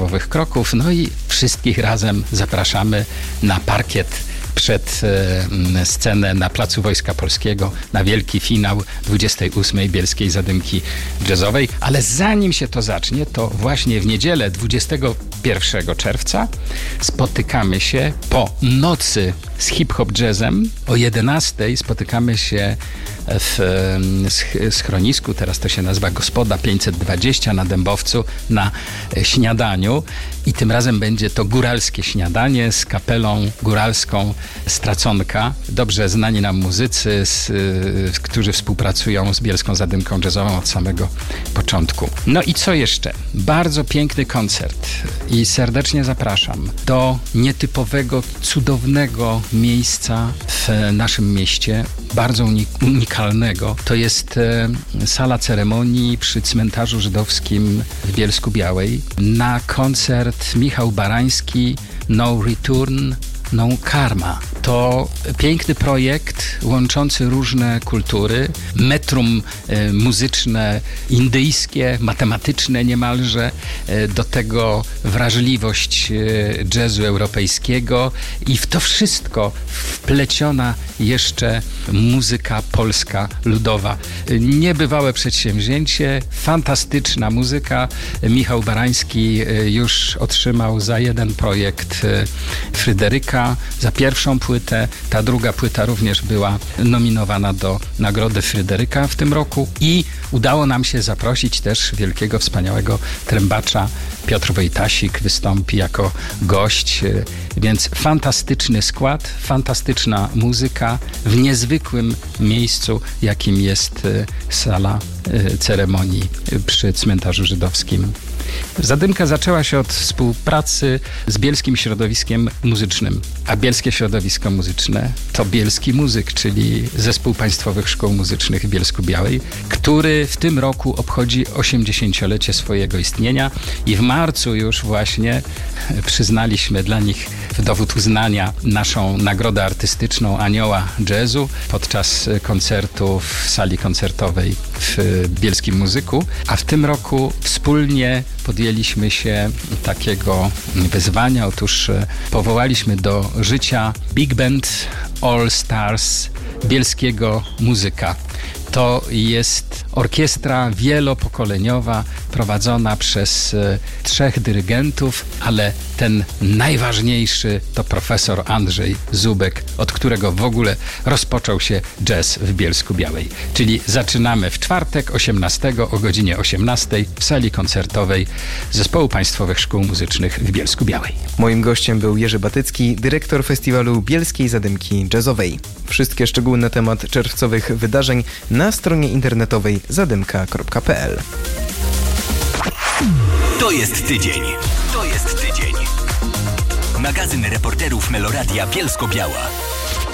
podstawowych kroków. No i wszystkich razem zapraszamy na parkiet przed scenę na Placu Wojska Polskiego na wielki finał 28. Bielskiej Zadymki Jazzowej. Ale zanim się to zacznie, to właśnie w niedzielę 21 czerwca spotykamy się po nocy z hip-hop jazzem. O 11 spotykamy się w schronisku, teraz to się nazywa Gospoda 520 na Dębowcu, na śniadaniu. I tym razem będzie to góralskie śniadanie z kapelą góralską Straconka. Dobrze znani nam muzycy, którzy współpracują z Bielską Zadymką Jazzową od samego początku. No i co jeszcze? Bardzo piękny koncert i serdecznie zapraszam do nietypowego, cudownego miejsca w naszym mieście, bardzo unikalnego. To jest sala ceremonii przy cmentarzu żydowskim w Bielsku-Białej. Na koncert Michał Barański, No Return, No Karma. To piękny projekt łączący różne kultury, metrum muzyczne, indyjskie, matematyczne niemalże, do tego wrażliwość jazzu europejskiego i w to wszystko wpleciona jeszcze muzyka polska, ludowa. Niebywałe przedsięwzięcie, fantastyczna muzyka. Michał Barański już otrzymał za jeden projekt Fryderyka, za pierwszą płytę. Ta druga płyta również była nominowana do Nagrody Fryderyka w tym roku i udało nam się zaprosić też wielkiego, wspaniałego trębacza. Piotr Wojtasik wystąpi jako gość, więc fantastyczny skład, fantastyczna muzyka w niezwykłym miejscu, jakim jest sala ceremonii przy cmentarzu żydowskim. Zadymka zaczęła się od współpracy z Bielskim Środowiskiem Muzycznym, a Bielskie Środowisko Muzyczne to Bielski Muzyk, czyli Zespół Państwowych Szkół Muzycznych w Bielsku-Białej, który w tym roku obchodzi 80-lecie swojego istnienia i w marcu już właśnie przyznaliśmy dla nich w dowód uznania naszą nagrodę artystyczną Anioła Jazzu podczas koncertu w sali koncertowej w Bielskim Muzyku, a w tym roku wspólnie podjęliśmy się takiego wyzwania. Otóż powołaliśmy do życia Big Band All Stars Bielskiego Muzyka. To jest orkiestra wielopokoleniowa prowadzona przez 3 dyrygentów, ale ten najważniejszy to profesor Andrzej Zubek, od którego w ogóle rozpoczął się jazz w Bielsku-Białej. Czyli zaczynamy w czwartek 18 o godzinie 18 w sali koncertowej Zespołu Państwowych Szkół Muzycznych w Bielsku-Białej. Moim gościem był Jerzy Batycki, dyrektor festiwalu Bielskiej Zadymki Jazzowej. Wszystkie szczegóły na temat czerwcowych wydarzeń na stronie internetowej zadymka.pl. To jest tydzień. To jest tydzień. Magazyn reporterów Meloradia Bielsko-Biała.